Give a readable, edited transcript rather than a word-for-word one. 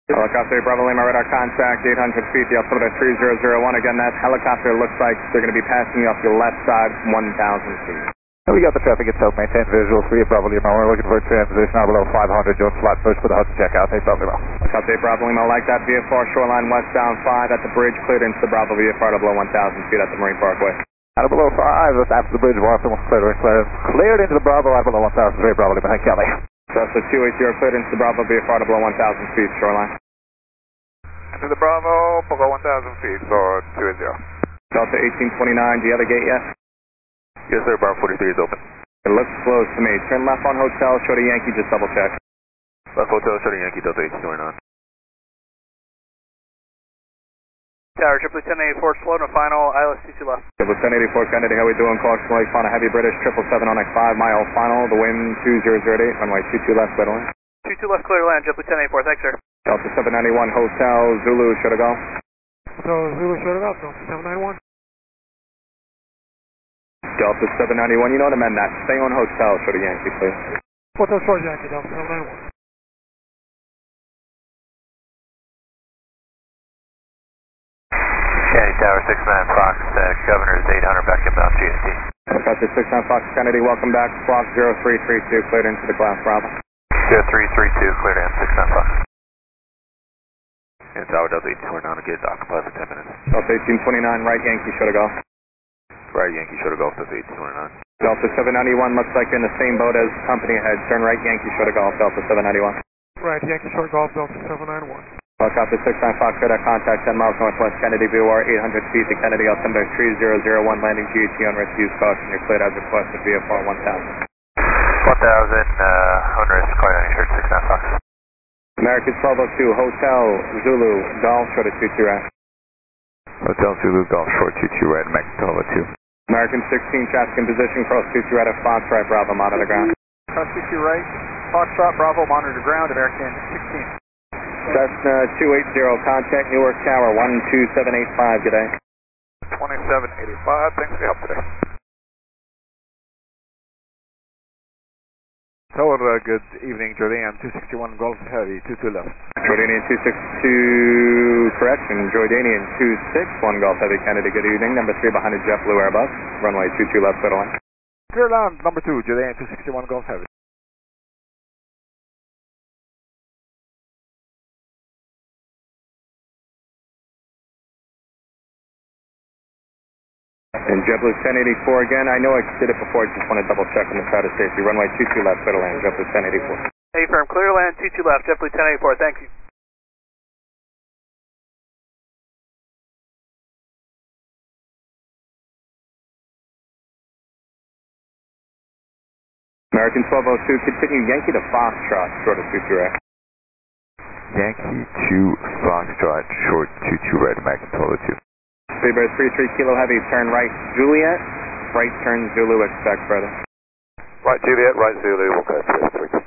Helicopter Bravo Lima radar contact, 800 feet, the altimeter 3001. Again, that helicopter looks like they're going to be passing you off your left side, 1,000 feet. We got the traffic itself, maintain visual 3 Bravo Lima. We're looking for a transition now below 500, Jones flat push for the Hudson checkout. 8 Bravo Lima. Helicopter Bravo Lima, like that, VFR shoreline westbound 5 at the bridge, cleared into the Bravo VFR to below 1,000 feet at the Marine Parkway. At below 5, that's after the bridge, Boston was cleared into the Bravo at below 1,000, 3 Bravo Lima. Thank you, Kelly. Delta 280 cleared into the Bravo VFR to below 1,000 feet shoreline. To the Bravo, below 1,000 feet, for 280. Delta 1829, do you have a gate yet? Yes, sir, Bravo 43 is open. It looks closed to me. Turn left on Hotel, show the Yankee, just double check. Left Hotel, show the Yankee, Delta 1829. Tower, Triple 1084, slow to final, ILS-22 left. Triple 1084 Kennedy, how we doing? Caution Lake, on a heavy British, 777 on a 5-mile final, the wind 2008, runway 22 left, clear to land. 22 left, clear to land, Triple 1084, thanks sir. Delta 791 Hotel, Zulu, should I go? Hotel Zulu, should I go? Delta 791. Delta 791, you know what I meant that. Stay on Hotel, show the Yankee, please. Hotel Short Yankee, Delta 791. Kennedy Tower 69 Fox, Governor is 800 back inbound GST. Helicopter 69 Fox Kennedy, welcome back. Squawk 0332, cleared into the Glass Bravo. 0332, cleared in 69 Fox. And Tower Delta 1829 to get occupied for 10 minutes. Delta 1829, right Yankee, should I go? Right Yankee, should have Golf, Delta 1829. Delta 791, looks like you're in the same boat as company ahead. Turn right Yankee, should I go? Delta 791. Right, Yankee Short Golf, Delta 791. Helicopter 69 Fox, radar contact 10 miles northwest Kennedy, VOR 800 feet to Kennedy, altimeter 3001, landing GET on rescue caution. You're cleared as requested, VFR 1000. 1000, owners, clear 69 Fox. American 1202, Hotel Zulu, Golf, short of 22 right. Hotel Zulu, Golf, short 22 right, American 1202. American 16, traffic in position, cross 22 right at Foxtrot, Bravo, monitor ground. Cross 22 right, Foxtrot, Bravo, monitor ground, American 16. Cessna 280, contact Newark Tower 12785, good day. 2785, thanks for your help today. Hello, good evening, Jordanian 261 Golf Heavy, 22 left. Jordanian 262, correction, Jordanian 261 Golf Heavy, Kennedy, good evening. Number 3 behind a JetBlue Airbus, runway 22 left, clear to land. Clear land, number 2, Jordanian 261 Golf Heavy. And JetBlue 1084 again, I know I did it before, just want to double check on the side of safety. Runway 22 left, clear to land, JetBlue 1084. Hey firm, clear to land, 22 left, JetBlue 1084, thank you. American 1202, continue Yankee to Foxtrot, short of 22 right. Yankee to Foxtrot, short 22 right, American 1202. Freebird 33 Kilo Heavy, turn right Juliet, right turn Zulu, expect brother. Right Juliet, right Zulu, we'll go to 3.